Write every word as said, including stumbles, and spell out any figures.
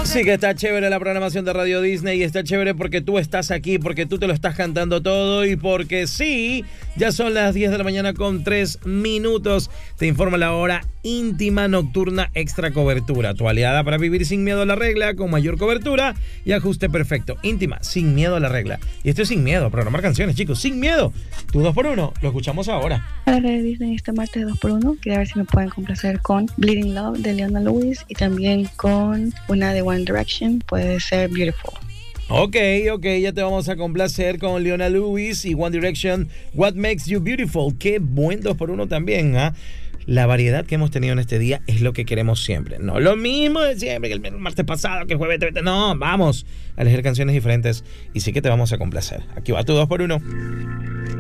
Sí que está chévere la programación de Radio Disney y está chévere porque tú estás aquí, porque tú te lo estás cantando todo y porque sí, ya son las diez de la mañana con tres minutos. Te informa la hora íntima nocturna extra cobertura. Tu aliada para vivir sin miedo a la regla, con mayor cobertura y ajuste perfecto. Íntima, sin miedo a la regla. Y esto es sin miedo, programar canciones, chicos, sin miedo. Tu dos por uno, lo escuchamos ahora. Hola Radio Disney, este martes dos por uno. Quería ver si me pueden complacer con Bleeding Love de Leona Lewis y también con una de One Direction, puede ser Beautiful. Ok, ok, ya te vamos a complacer con Leona Lewis y One Direction, What Makes You Beautiful. Qué buen dos por uno también, ¿ah? ¿eh? La variedad que hemos tenido en este día es lo que queremos siempre. No lo mismo de siempre, que el martes pasado, que el jueves. No, vamos a elegir canciones diferentes y sí que te vamos a complacer. Aquí va tu dos por uno.